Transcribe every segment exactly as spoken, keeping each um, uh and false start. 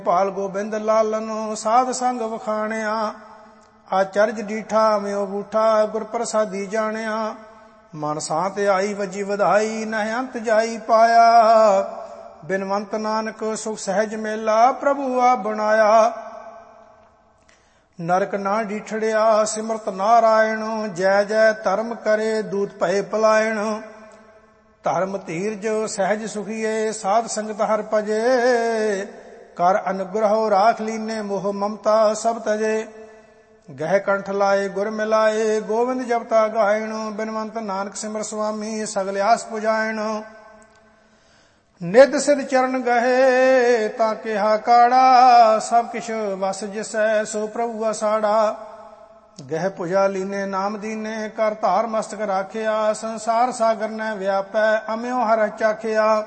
ਪਾਲ ਗੋਬਿੰਦ ਲਾਲਨ ਸਾਧ ਸੰਗ ਵਖਾਣਿਆ। ਆਚਰਜ ਡੀਠਾ ਮਿਓ ਬੂਠਾ ਗੁਰ ਪ੍ਰਸਾਦੀ ਜਾਣਿਆ। ਮਨ ਸਾਤ ਆਈ ਵਜੀ ਵਧਾਈ ਨਹਿ ਅੰਤ ਜਾਈ ਪਾਇਆ। ਬਿਨਵੰਤ ਨਾਨਕ ਸੁਖ ਸਹਿਜ ਮੇਲਾ ਪ੍ਰਭੂ ਆਪ ਬਣਾਇਆ। ਨਰਕ ਨਾ ਡੀਠੜਿਆ ਸਿਮਰਤ ਨਾਰਾਇਣ। ਜੈ ਜੈ ਧਰਮ ਕਰੇ ਦੂਤ ਭਏ ਪਲਾਇਣ। ਧਰਮ ਧੀਰਜ ਸਹਿਜ ਸੁਖੀਏ ਸਾਧ ਸੰਗਤ ਹਰ ਭਜੇ। ਕਰ ਅਨੁਗ੍ਰਹੋ ਰਾਖ ਲੀਨੇ ਮੋਹ ਮਮਤਾ ਸਭ ਤਜੇ। ਗਹਿ ਕੰਠ ਲਾਏ ਗੁਰ ਮਿਲਾਏ ਗੋਵਿੰਦ ਜਪਤਾ ਗਾਇਣ। ਬਿਨਵੰਤ ਨਾਨਕ ਸਿਮਰ ਸੁਆਮੀ ਸਗਲ ਆਸ ਪੁਜਾਇਣ। ਨਿਧ ਸਿਧ ਚਰਨ ਗਹੇ ਤਾਂ ਕਿਹਾ ਕਾੜਾ। ਸਭ ਕਿਛ ਵਸ ਜਿਸੈ ਸੋ ਪ੍ਰਭੂ ਅਸਾੜਾ। ਗਹਿ ਪੁਜਾ ਲੀਨੇ ਨਾਮ ਦੀਨੇ ਕਰ ਧਾਰ ਮਸਤਕ ਰਾਖਿਆ। ਸੰਸਾਰ ਸਾਗਰ ਨੈ ਵਿਆਪੈ ਅਮਿਓ ਹਰਿ ਚਾਖਿਆ।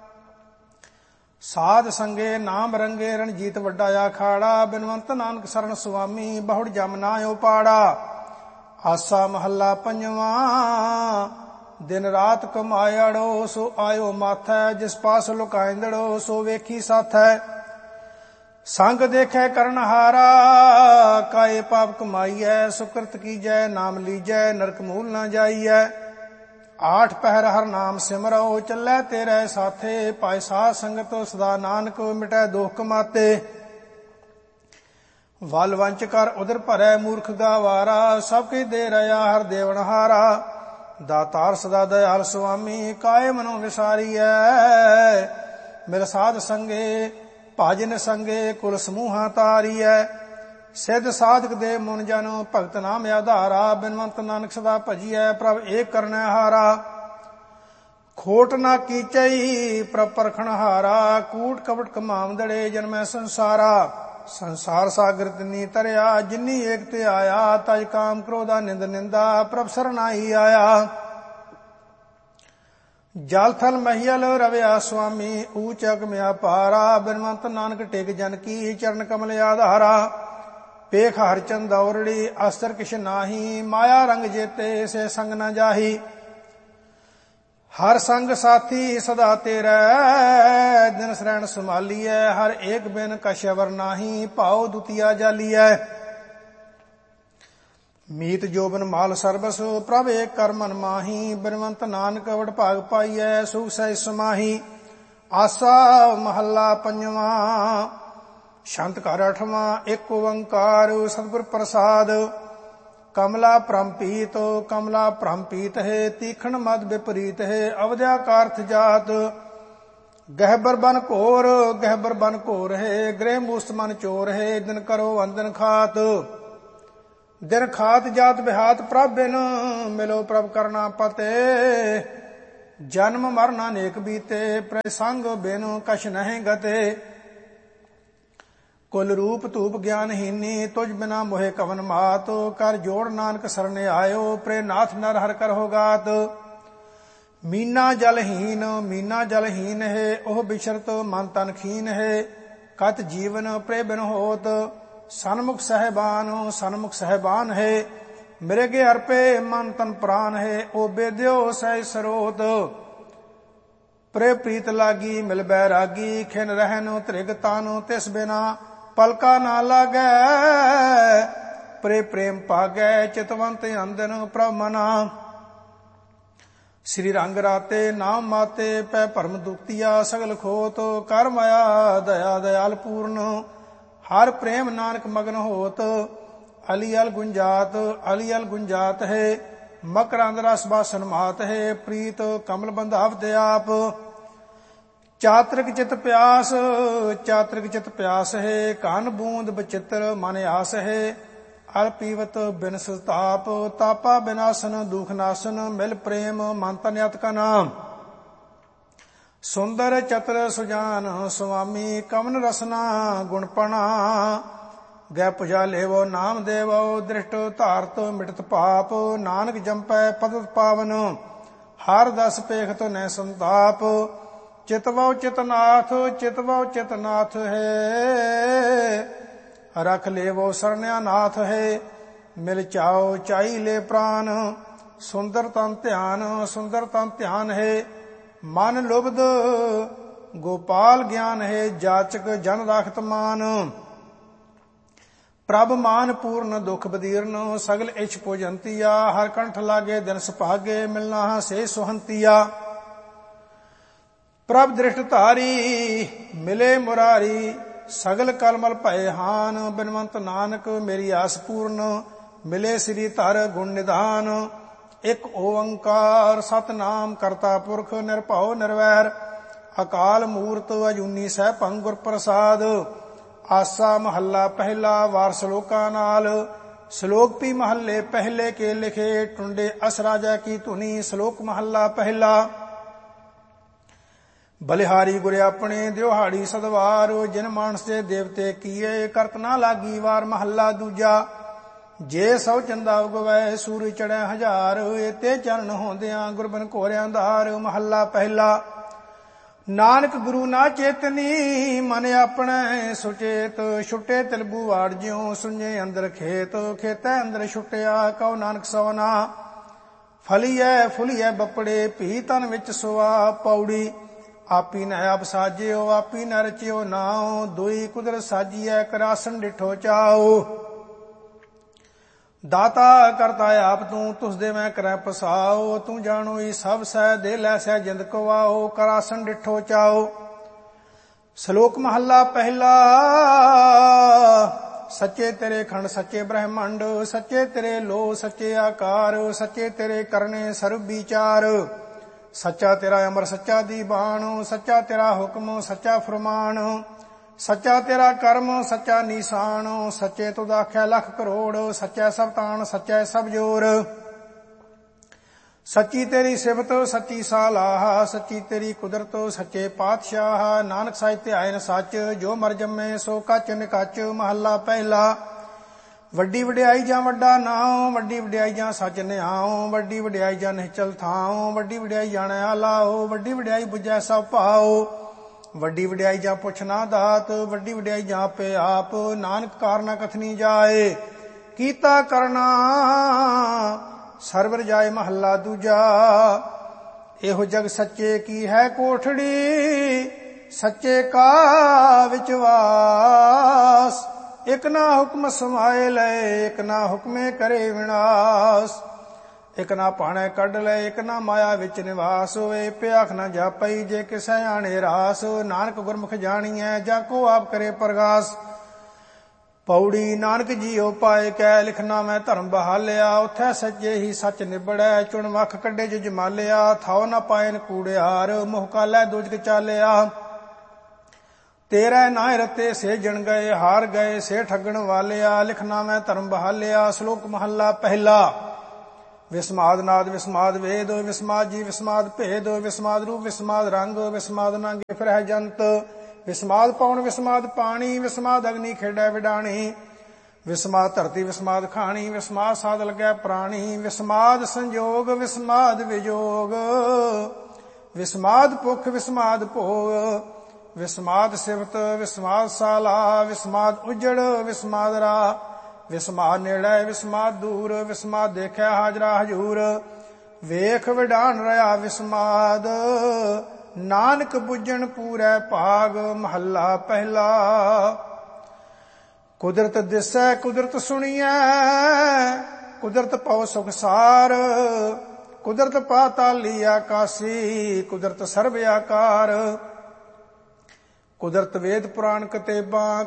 ਸਾਧ ਸੰਗੇ ਨਾਮ ਰੰਗੇ ਰਣਜੀਤ ਵੱਡਾ ਆਖਾੜਾ। ਬਿਨਵੰਤ ਨਾਨਕ ਸਰਨ ਸੁਆਮੀ ਬਹੁੜ ਜਮ ਨਾ ਉਪਾੜਾ। ਆਸਾ ਮਹੱਲਾ ਪੰਜਵਾਂ। ਦਿਨ ਰਾਤ ਕਮਾਇੜੋ ਸੋ ਆਇਓ ਮਾਥੈ। ਜਿਸ ਪਾਸ ਲੁਕਾਇਂਦੜੋ ਸੋ ਵੇਖੀ ਸਾਥੈ। ਸੰਗ ਦੇਖੈ ਕਰਨ ਹਾਰਾ ਕਾਏ ਪਾਪ ਕਮਾਈਐ। ਸੁਕ੍ਰਿਤ ਕੀਜੈ ਨਾਮ ਲੀਜੈ ਨਰਕ ਮੂਲ ਨਾ ਜਾਈਐ। ਆਠ ਪਹਿਰ ਹਰ ਨਾਮ ਸਿਮਰੋ ਚੱਲੈ ਤੇਰੇ ਸਾਥੇ। ਪਾਇ ਸਾਧ ਸੰਗਤ ਸਦਾ ਨਾਨਕ ਮਿਟੈ ਦੋਖ ਕਮਾਤੇ। ਵਲ ਵੰਚ ਕਰ ਉਦਰ ਭਰੈ ਮੂਰਖ ਗਾਵਾਰਾ। ਸਭ ਕੀ ਦੇ ਰਿਆ ਹਰ ਦੇਵਨਹਾਰਾ। ਦਾਤਾਰ ਸਦਾ ਦਇਆਲ ਸੁਆਮੀ ਕਾਏ ਮਨੋ ਵਿਸਾਰੀਐ। ਮਿਲ ਸਾਧ ਸੰਗੇ ਭਾਜਨ ਸੰਗੇ ਕੁਲ ਸਮੂਹਾਂ ਤਾਰੀਐ। ਸਿੱਧ ਸਾਧਕ ਦੇ ਮੁਨ ਜਨ ਭਗਤ ਨਾਮ ਆਧਾਰਾ। ਬਿਨਵੰਤ ਨਾਨਕ ਸਦਾ ਭਜੀਐ ਪ੍ਰਭ ਏਕ ਕਰਨੈ ਹਾਰਾ। ਖੋਟ ਨਾ ਕੀਚਈ ਪ੍ਰਭ ਪਰਖਣ ਹਾਰਾ। ਕੂਟ ਕਪਟ ਕਮਾਵੰਦੜੇ ਜਨਮੈ ਸੰਸਾਰਾ। ਸੰਸਾਰ ਸਾਗਰ ਤਿਨੀ ਤਰਿਆ ਜਿਨੀ ਏਕ ਤੇ ਆਇਆ। ਤਜ ਕਾਮ ਕ੍ਰੋਧਾ ਨਿੰਦ ਨਿੰਦਾ ਪ੍ਰਭ ਸਰਨਾਈ ਆਇਆ। ਜਲ ਥਲ ਮਹੀਲ ਰਵਿਆ ਸੁਆਮੀ ਊਚ ਅਗਮਿਆ ਪਾਰਾ। ਬਿਨਵੰਤ ਨਾਨਕ ਟਿਕ ਜਨ ਕੀ ਚਰਨ ਕਮਲ ਆਧਾਰਾ। ਪੇਖ ਹਰ ਚੰਦੌਰੜੀ ਅਸਰ ਕਿਛ ਨਾਹੀ। ਮਾਇਆ ਰੰਗ ਜੇਤੇ ਸੇ ਸੰਗ ਨ ਜਾਹੀ। ਹਰ ਸੰਗ ਸਾਥੀ ਸਦਾ ਤੇਰਾ ਦਿਨ ਸਰੈਣ ਸੰਭਾਲੀਐ। ਹਰ ਏਕ ਬਿਨ ਕਛਵਰ ਨਾਹੀ ਭਾਉ ਦੁਤੀਆ ਜਾਲੀਐ। ਮੀਤ ਜੋਬਨ ਮਾਲ ਸਰਬਸ ਪ੍ਰਭ ਏਕ ਕਰ ਮਨ ਮਾਹੀ। ਬਿਨਵੰਤ ਨਾਨਕ ਵਡ ਭਾਗ ਪਾਈਐ ਸੁਖ ਸਹਿਜ ਸਮਾਹੀ। ਆਸਾ ਮਹੱਲਾ ਪੰਜਵਾਂ। ਸ਼ੰਤ ਘਰ ਅਠਵਾਂ। ਇੱਕ ਓੰਕਾਰ ਸਤਿਗੁਰ ਪ੍ਰਸਾਦ। ਕਮਲਾ ਭ੍ਰਮਪੀਤ ਕਮਲਾ ਭ੍ਰਮਪੀਤ ਹੈ। ਤੀਖਣ ਮਦ ਵਿਪਰੀਤ ਹੈ। ਅਵਧਿਆ ਕਾਰਥ ਜਾਤ। ਗਹਿਬਰ ਬਨ ਘੋਰ ਗਹਿਬਰ ਬਨ ਘੋਰ ਹੈ। ਗ੍ਰਹਿ ਮੂਸਤ ਮਨ ਚੋਰ ਹੈ। ਦਿਨ ਕਰੋ ਅੰਦਨ ਖਾਤ। ਦਿਨ ਖਾਤ ਜਾਤ ਬਿਹਾਤ ਪ੍ਰਭ ਬਿਨ ਮਿਲੋ ਪ੍ਰਭ ਕਰਨਾ ਪਤੇ। ਜਨਮ ਮਰਨ ਅਨੇਕ ਬੀਤੇ ਪ੍ਰਸੰਗ ਬਿਨ ਕਛ ਨਹੀਂ ਗਤੇ। ਕੁਲ ਰੂਪ ਧੂਪ ਗਿਆਨਹੀਨੀ ਤੁਝ ਬਿਨਾ ਮੋਹਿ ਕਵਨ ਮਾਤ। ਕਰ ਜੋੜ ਨਾਨਕ ਸਰਨੇ ਆਇਓ ਪ੍ਰੇ ਨਾਥ ਨਰ ਹਰ ਕਰਹੁ ਗਾਤ। ਮੀਨਾ ਜਲਹੀਨ ਮੀਨਾ ਜਲਹੀਨ ਹੈ। ਉਹ ਬਿਸ਼ਰਤ ਮਨ ਤਨ ਖੀਨ ਹੈ। ਕਤ ਜੀਵਨ ਪ੍ਰੇ ਬਿਨ ਹੋਤ। ਸਨਮੁਖ ਸਹਿਬਾਨ ਸਨਮੁਖ ਸਹਿਬਾਨ ਹੈ। ਮਿਰਗੇ ਅਰਪੇ ਮਨ ਤਨ ਪ੍ਰਾਨ ਹੈ। ਓ ਬੇਦਿਓ ਸਹਿ ਸਰੋਤ। ਪ੍ਰੇ ਪ੍ਰੀਤ ਲਾਗੀ ਮਿਲ ਬੈਰਾਗੀ। ਖਿਨ ਰਹਿਨ ਤ੍ਰਿਗ ਤਾਨੁ ਤਿਸ ਬਿਨਾ ਪਲਕਾ ਨਾ ਲਾਗੈ। ਪ੍ਰੇ ਪ੍ਰੇਮ ਪਾਗੈ ਚਿਤਵੰਤ ਅੰਦਨ ਪ੍ਰਭ ਮਨਾ। ਸ੍ਰੀ ਰੰਗ ਰਾਤੇ ਨਾਮ ਮਾਤੇ ਪੈ ਭਰਮ ਦੁਖਤੀਆ ਸਗਲ ਖੋਤ। ਕਰ ਮਾਇਆ ਦਇਆ ਦਇਆਲ ਪੂਰਨ ਹਰ ਪ੍ਰੇਮ ਨਾਨਕ ਮਗਨ ਹੋਤ। ਅਲੀ ਅਲ ਗੁੰਜਾਤ ਅਲੀ ਅਲ ਗੁੰਜਾਤ ਹੈ। ਮਕਰੰਦ ਰਸ ਬਾਸਨ ਮਾਤ ਹੈ। ਪ੍ਰੀਤ ਕਮਲ ਬੰਧਾਵ ਤੇ ਆਪ। ਚਾਤ੍ਰਿਕ ਚਿਤ ਪਿਆਸ ਚਾਤ੍ਰਿਕ ਚਿਤ ਪਿਆਸ ਹੈ। ਕਾਨ ਬੂੰਦ ਬਚਿੱਤਰ ਮਨ ਆਸ ਹੈ। ਅਲ ਪੀਵਤ ਬਿਨ ਸੰਤਾਪ ਤਾਪਾ ਬਿਨਾਸਨ ਦੁਖ ਨਾਸਨ। ਮਿਲ ਪ੍ਰੇਮ ਮਨ ਤਨ ਅਤ ਕਾ ਨਾਮ। ਸੁੰਦਰ ਚਤਰ ਸੁਜਾਨ ਸੁਆਮੀ ਕਵਨ ਰਸਨਾ ਗੁਣਪਣਾ। ਗੈ ਪੁਜਾ ਲੇਵੋ ਨਾਮ ਦੇਵੋ ਦ੍ਰਿਸ਼ਟ ਧਾਰਤ ਮਿਟਤ ਪਾਪ। ਨਾਨਕ ਜੰਪੈ ਪਤਿਤ ਪਾਵਨ ਹਰ ਦਸ ਪੇਖ ਤੋ ਨੈ ਸੰਤਾਪ। ਚਿਤਵਉ ਚਿਤਨਾਥ ਚਿਤਵਉ ਚਿਤਨਾਥ ਹੈ। ਰਖ ਲੇਵੋ ਸਰਨਿਆ ਨਾਥ ਹੈ। ਮਿਲ ਚਾਓ ਚਾਈ ਲੈ ਪ੍ਰਾਨ। ਸੁੰਦਰ ਤਨ ਧਿਆਨ ਸੁੰਦਰ ਤਨ ਧਿਆਨ ਹੈ। ਮਨ ਲੁਬਧ ਗੋਪਾਲ ਗਿਆਨ ਹੈ ਜਾਚਕ ਜਨ ਰਾਖਤ ਮਾਨ। ਪ੍ਰਭ ਮਾਨ ਪੂਰਨ ਦੁਖ ਬਦੀਰਨ ਸਗਲ ਇਛ ਪੂਜੰਤੀਆ। ਹਰ ਕੰਠ ਲਾਗੇ ਦਿਨ ਸੁਭਾਗੇ ਮਿਲਣਾ ਸੇ ਸੁਹੰਤੀਆ। ਪ੍ਰਭ ਦ੍ਰਿਸ਼ਟ ਧਾਰੀ ਮਿਲੇ ਮੁਰਾਰੀ ਸਗਲ ਕਲਮਲ ਭਏ ਹਾਨ। ਬਿਨਵੰਤ ਨਾਨਕ ਮੇਰੀ ਆਸ ਪੂਰਨ ਮਿਲੇ ਸ੍ਰੀ ਧਰ ਗੁਣ ਨਿਧਾਨ। ਇਕ ਓੰਕਾਰ ਸਤਨਾਮ ਕਰਤਾ ਪੁਰਖ ਨਿਰਭਉ ਨਿਰਵੈਰ ਅਕਾਲ ਮੂਰਤ ਅਜੂਨੀ ਸੈਭੰ ਗੁਰ ਪ੍ਰਸਾਦ। ਆਸਾ ਮਹੱਲਾ ਪਹਿਲਾ ਵਾਰ ਸ਼ਲੋਕਾਂ ਨਾਲ। ਸ਼ਲੋਕ ਪੀ ਮਹੱਲੇ ਪਹਿਲੇ ਕੇ ਲਿਖੇ ਟੁੰਡੇ ਅਸ ਰਾਜਾ ਕੀ ਧੁਨੀ। ਸ਼ਲੋਕ ਮਹੱਲਾ ਪਹਿਲਾ। ਬਲਿਹਾਰੀ ਗੁਰ ਆਪਣੇ ਦਿਹਾੜੀ ਸਦਵਾਰ ਜਿਨ ਮਾਨਸ ਦੇ ਦੇਵਤੇ ਕੀਏ ਕਰਤ ਨਾ ਲਾਗੀ ਵਾਰ। ਮਹੱਲਾ ਦੂਜਾ। ਜੇ ਸੌ ਚੰਦਾ ਉਗਵੈ ਸੂਰਜ ਚੜ੍ਹੈ ਹਜ਼ਾਰ ਏਤੇ ਚਰਨ ਹੁੰਦਿਆਂ ਗੁਰਬਨ ਘੋਰਿਆਂ ਧਾਰ। ਮਹੱਲਾ ਪਹਿਲਾ। ਨਾਨਕ ਗੁਰੂ ਨਾ ਚੇਤਨੀ ਮਨ ਆਪਣੇ ਸੁਚੇਤ। ਛੁੱਟੇ ਤਿਲਬੂ ਵਾੜ ਜਿਉ ਸੁਣੇ ਅੰਦਰ ਖੇਤ। ਖੇਤੈ ਅੰਦਰ ਛੁੱਟਿਆ ਕਉ ਨਾਨਕ ਸੋਨਾ। ਫਲੀਐ ਫੁਲੀਐ ਬੱਪੜੇ ਭੀ ਤਨ ਵਿੱਚ ਸੁਆ। ਪੌੜੀ ਆਪੀ ਨ ਆਪ ਸਾਜਿਓ ਆਪੀ ਨ ਰਚਿਓ ਨਾਉ। ਦੁਈ ਕੁਦਰਤ ਸਾਜੀਐ ਕਰਾਸਨ ਡਿਠੋ ਚਾਓ। ਦਾਤਾ ਕਰਤਾ ਆਪ ਤੂੰ ਤੁਸ ਦੇ ਮੈਂ ਕਰੈ ਪਸਾਓ। ਤੂੰ ਜਾਣੋਈ ਸਭ ਸਹਿ ਦੇ ਲੈ ਸਹਿ ਜਿੰਦ ਕਵਾਓ। ਕਰਾਸਨ ਡਿਠੋ ਚਾਓ। ਸ਼ਲੋਕ ਮਹੱਲਾ ਪਹਿਲਾ। ਸੱਚੇ ਤੇਰੇ ਖੰਡ ਸੱਚੇ ਬ੍ਰਹਮੰਡ ਸੱਚੇ ਤੇਰੇ ਲੋ ਸੱਚੇ ਆਕਾਰ ਸੱਚੇ ਤੇਰੇ ਕਰਨੇ ਸਰਬ ਵਿਚਾਰ। ਸੱਚਾ ਤੇਰਾ ਅਮਰ ਸੱਚਾ ਦੀਵਾਨ ਸੱਚਾ ਤੇਰਾ ਹੁਕਮ ਸੱਚਾ ਫਰਮਾਨ। ਸੱਚਾ ਤੇਰਾ ਕਰਮ ਸੱਚਾ ਨੀਸਾਨ ਸੱਚੇ ਤੁਧ ਆਖਿਆ ਲੱਖ ਕਰੋੜ। ਸੱਚਾ ਸਭ ਤਾਣ ਸੱਚਾ ਸਭ ਜੋਰ। ਸੱਚੀ ਤੇਰੀ ਸਿਫਤ ਸੱਚੀ ਸਾਲਾਹ ਸੱਚੀ ਤੇਰੀ ਕੁਦਰਤ ਸੱਚੇ ਪਾਤਸ਼ਾਹ। ਨਾਨਕ ਸਾਹਿਬ ਧਿਆਇਨ ਸੱਚ ਜੋ ਮਰ ਜੰਮੇ ਸੋ ਕੱਚ ਨਿਕੱਚ। ਮਹੱਲਾ ਪਹਿਲਾ। ਵੱਡੀ ਵਡਿਆਈ ਜਾਂ ਵੱਡਾ ਨਾਉ ਵੱਡੀ ਵਡਿਆਈ ਜਾਂ ਸੱਚ ਨਿਆਉ। ਵੱਡੀ ਵਡਿਆਈ ਜਾਂ ਨਿਹਚਲ ਥਾਉ ਵੱਡੀ ਵਡਿਆਈ ਜਾਣੈ ਆਲਾਓ। ਵੱਡੀ ਵਡਿਆਈ ਬੁਝੈ ਸਭ ਭਾਉ ਵੱਡੀ ਵਡਿਆਈ ਜਾਂ ਪੁੱਛ ਨਾ ਦਾਤ। ਵੱਡੀ ਵਡਿਆਈ ਜਾਂ ਆਪੇ ਆਪ ਨਾਨਕ ਕਾਰਨਾ ਕਥਨੀ ਜਾਏ। ਕੀਤਾ ਕਰਨਾ ਸਰਵਰ ਜਾਏ। ਮਹੱਲਾ ਦੂਜਾ। ਇਹੋ ਜਗ ਸੱਚੇ ਕੀ ਹੈ ਕੋਠੜੀ ਸੱਚੇ ਕਾ ਵਿਚਵਾਸ। ਇਕ ਨਾ ਹੁਕਮ ਸਮਾਏ ਲਏ ਇਕ ਨਾ ਹੁਕਮੇ ਕਰੇ ਵਿਨਾਸ਼। ਇਕ ਨਾ ਭਾਣੈ ਕੱਢ ਲਏ ਇਕ ਨਾ ਮਾਇਆ ਵਿੱਚ ਨਿਵਾਸ। ਹੋਏ ਭਿਆਖ ਨਾ ਜਾਪਈ ਜੇ ਕਿਸੈ ਆਣੇ ਰਾਸ। ਨਾਨਕ ਗੁਰਮੁਖ ਜਾਣੀਐ ਜਾ ਕੋ ਆਪ ਕਰੇ ਪ੍ਰਗਾਸ। ਪੌੜੀ ਨਾਨਕ ਜੀਉ ਪਾਏ ਕੈ ਲਿਖਣਾ ਮੈਂ ਧਰਮ ਬਹਾਲਿਆ। ਉਥੈ ਸੱਚੇ ਹੀ ਸੱਚ ਨਿਬੜੈ ਚੁਣ ਮੱਖ ਕੱਢੇ ਜੋ ਜਮਾਲਿਆ। ਥਾਉ ਨਾ ਪਾਇਨ ਕੂੜਿਆਰ ਮੋਹ ਕਾਲੈ ਦੋਜਕ ਚਾਲਿਆ। ਤੇਰਾ ਨਾਇ ਰਤੇ ਸੇ ਜਣ ਗਏ ਹਾਰ ਗਏ ਸੇ ਠੱਗਣ ਵਾਲਿਆ। ਲਿਖਣਾ ਮੈਂ ਧਰਮ ਬਹਾਲਿਆ। ਸ਼ਲੋਕ ਮਹੱਲਾ ਪਹਿਲਾ। ਵਿਸਮਾਦ ਨਾਦ ਵਿਸਮਾਦ ਵੇਦ ਵਿਸਮਾਦ ਜੀ ਵਿਸਮਾਦ ਭੇਦ ਵਿਸਮਾਦ ਰੂਪ ਵਿਸਮਾਦ ਰੰਗ ਵਿਸਮਾਦ ਨਾਂਗੇ ਫਿਰਹਿ ਜੰਤ। ਵਿਸਮਾਦ ਪੌਣ ਵਿਸਮਾਦ ਪਾਣੀ ਵਿਸਮਾਦ ਅਗਨੀ ਖੇਡੈ ਵਿਡਾਣੀ। ਵਿਸਮਾਦ ਧਰਤੀ ਵਿਸਮਾਦ ਖਾਣੀ ਵਿਸਮਾਦ ਸਾਧ ਲੱਗੈ ਪ੍ਰਾਣੀ। ਵਿਸਮਾਦ ਸੰਜੋਗ ਵਿਸਮਾਦ ਵਿਜੋਗ ਵਿਸਮਾਦ ਭੁਖ ਵਿਸਮਾਦ ਭੋਗ। ਵਿਸਮਾਦ ਸਿਫਤ ਵਿਸਮਾਦ ਸਾਲਾ ਵਿਸਮਾਦ ਉਜੜ ਵਿਸਮਾਦ ਰਾ। ਵਿਸਮਾਦ ਨੇੜੇ ਵਿਸਮਾਦ ਦੂਰ ਵਿਸਮਾਦ ਦੇਖਿਆ ਹਾਜ਼ਰਾ ਹਜੂਰ। ਵੇਖ ਵਿਡਾਣ ਰਿਹਾ ਵਿਸਮਾਦ ਨਾਨਕ ਬੁੱਝਣ ਪੂਰੈ ਭਾਗ। ਮਹੱਲਾ ਪਹਿਲਾ। ਕੁਦਰਤ ਦਿਸੈ ਕੁਦਰਤ ਸੁਣੀਐ ਕੁਦਰਤ ਪਉ ਸੁਖਸਾਰ। ਕੁਦਰਤ ਪਾਤਾਲੀ ਆਕਾਸੀ ਕੁਦਰਤ ਸਰਬ ਆਕਾਰ। ਕੁਦਰਤ ਵੇਦ ਪੁਰਾਣ ਕਤੇਬਾਂ